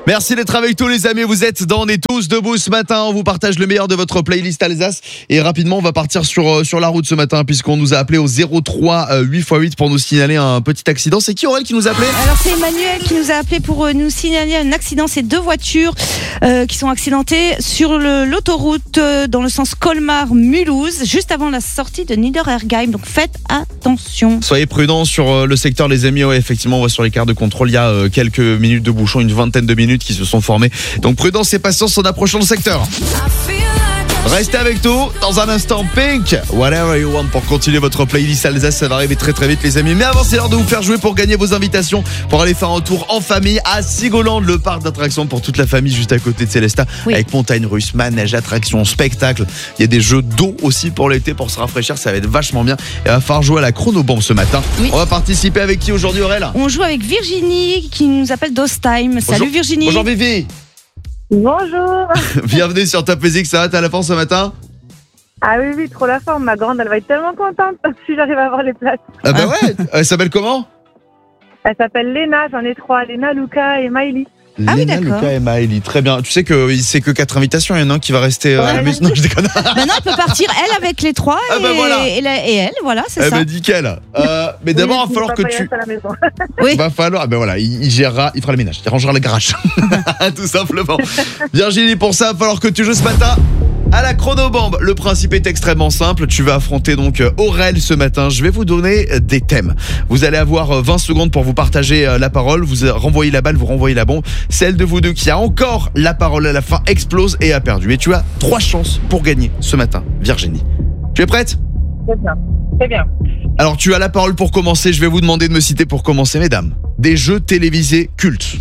Merci d'être avec tous les amis, vous êtes dans On est tous debout ce matin, on vous partage le meilleur de votre playlist Alsace et rapidement on va partir sur la route ce matin puisqu'on nous a appelé au 03 8x8 pour nous signaler un petit accident. C'est qui Aurel qui nous a appelé ? Alors c'est Emmanuel qui nous a appelé pour nous signaler un accident, c'est 2 voitures qui sont accidentées sur l'autoroute dans le sens Colmar-Mulhouse juste avant la sortie de Niederergheim, donc faites attention. Soyez prudents sur le secteur les amis, ouais, effectivement on voit sur les cartes de contrôle il y a quelques minutes de bouchon, une vingtaine de minutes qui se sont formés. Donc prudence et patience en approchant le secteur. Restez avec nous dans un instant. Pink, Whatever You Want pour continuer votre playlist Alsace. Ça va arriver très très vite les amis. Mais avant c'est l'heure de vous faire jouer pour gagner vos invitations pour aller faire un tour en famille à Sigoland, le parc d'attractions pour toute la famille juste à côté de Célestat, avec montagne russe, manège, attractions, spectacles. Il y a des jeux d'eau aussi pour l'été pour se rafraîchir. Ça va être vachement bien. Et il va falloir jouer à la chronobombe ce matin. On va participer avec qui aujourd'hui Aurel ? On joue avec Virginie qui nous appelle Dostime. Salut Virginie. Bonjour Vivi. Bonjour. Bienvenue sur Top Music, ça va, t'as la forme ce matin ? Ah oui, trop la forme. Ma grande, elle va être tellement contente si j'arrive à avoir les places. Ah bah ouais, elle s'appelle comment ? Elle s'appelle Léna, j'en ai 3. Léna, Luca et Maëlie. Ah oui, Léna, d'accord. Lucas et Maëlie, très bien. Tu sais que c'est que 4 invitations, il y en a un qui va rester à la maison. Non, je déconne. Maintenant, elle peut partir, elle, avec les 3 Ah bah voilà. et elle, voilà, c'est Eh ça. ben nickel. Mais d'abord, il va falloir que tu... À la maison. Oui. Va falloir, ben voilà, il gérera, il fera le ménage, il rangera le garage. Tout simplement. Virginie, pour ça, il va falloir que tu joues ce matin à la chronobombe. Le principe est extrêmement simple. Tu vas affronter donc Aurel ce matin. Je vais vous donner des thèmes. Vous allez avoir 20 secondes pour vous partager la parole. Vous renvoyez la balle, vous renvoyez la bombe. Celle de vous deux qui a encore la parole à la fin explose et a perdu. Et tu as 3 chances pour gagner ce matin, Virginie. Tu es prête ? Très bien. Très bien. Alors tu as la parole pour commencer. Je vais vous demander de me citer pour commencer, mesdames. Des jeux télévisés cultes.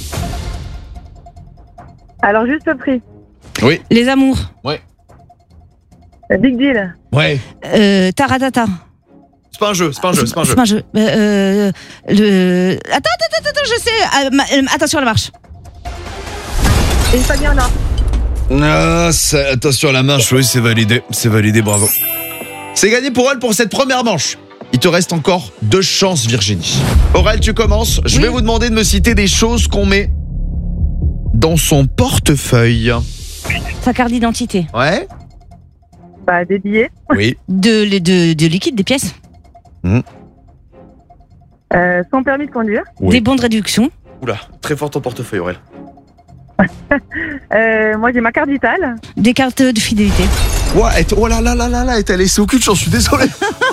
Alors, juste le prix. Oui. Les amours. Ouais. Big Deal. Ouais. Taratata. C'est pas un jeu, c'est pas un jeu, c'est pas un jeu. C'est pas un jeu. Attends, je sais. Attention à la marche. Et une famille en or. Ah, attention à la marche, oui, c'est validé, bravo. C'est gagné pour elle pour cette première manche. Il te reste encore 2 chances, Virginie. Aurel, tu commences. Je vais vous demander de me citer des choses qu'on met dans son portefeuille. Sa carte d'identité. Ouais. Bah, des billets. Oui. De liquide, des pièces. Son permis de conduire. Oui. Des bons de réduction. Oula, très fort ton portefeuille, Aurel. Moi, j'ai ma carte vitale. Des cartes de fidélité. Ouais, oh là là là là là, t'as laissé au cul, j'en suis désolé.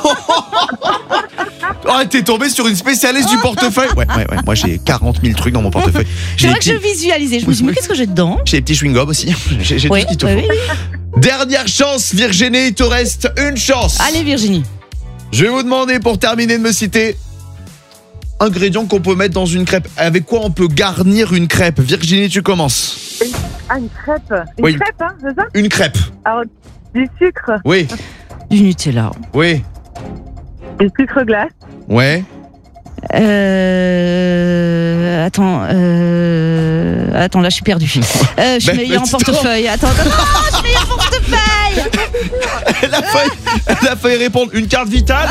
Oh, t'es tombé sur une spécialiste du portefeuille. Ouais, moi j'ai 40 000 trucs dans mon portefeuille. C'est vrai que je visualisais. Je me suis dit, mais qu'est-ce que j'ai dedans ? J'ai des petits chewing-gums aussi. J'ai tout ce qu'il te faut. Oui. Dernière chance, Virginie, il te reste une chance. Allez, Virginie. Je vais vous demander pour terminer de me citer ingrédients qu'on peut mettre dans une crêpe. Avec quoi on peut garnir une crêpe ? Virginie, tu commences. Une crêpe. Oui. Crêpe, hein, c'est ça ? Une crêpe. Alors, du sucre. Oui. Du Nutella. Oui. Du sucre glace. Ouais. Attends, là, je suis perdue. Je suis meilleure en portefeuille. Attends, je suis meilleure en portefeuille. Elle a failli répondre une carte vitale.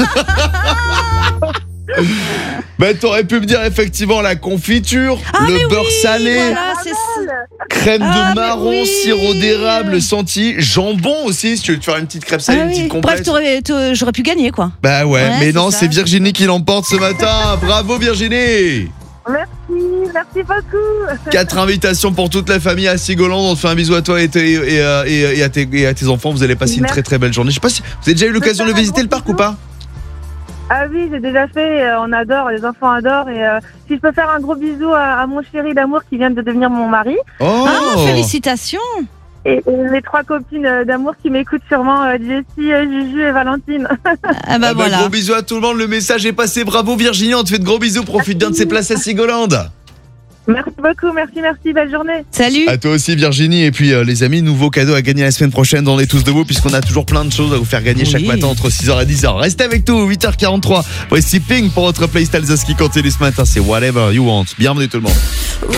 Ben t'aurais pu me dire effectivement la confiture, le beurre salé, Voilà, c'est ça. crème de marron, oui. sirop d'érable, senti, jambon aussi si tu veux te faire une petite crêpe salée, une petite Bref, complète. j'aurais pu gagner, quoi. Bah ouais, mais c'est non, ça. c'est Virginie qui l'emporte ce matin. Bravo Virginie. Merci beaucoup. 4 invitations pour toute la famille à Sigoland. On te fait un bisou à toi et à tes enfants. Vous allez passer une très très belle journée. Je sais pas si vous avez déjà eu l'occasion de visiter le parc ou pas. Ah oui, j'ai déjà fait, on adore, les enfants adorent. Et si je peux faire un gros bisou à mon chéri d'amour qui vient de devenir mon mari. Oh, Félicitations. Et mes 3 copines d'amour qui m'écoutent sûrement, Jessie, Juju et Valentine. Ah bah voilà. Gros bisous à tout le monde, le message est passé. Bravo Virginie, on te fait de gros bisous. Profite bien de ces places à Sigoland. Merci beaucoup, merci, belle journée. Salut. À toi aussi Virginie. Et puis les amis, nouveau cadeau à gagner la semaine prochaine dans On est tous debout, puisqu'on a toujours plein de choses à vous faire gagner chaque matin entre 6h et 10h. Restez avec nous, 8h43. Voici Pink pour votre playlist Alsace qui continue ce matin. C'est Whatever You Want. Bienvenue tout le monde.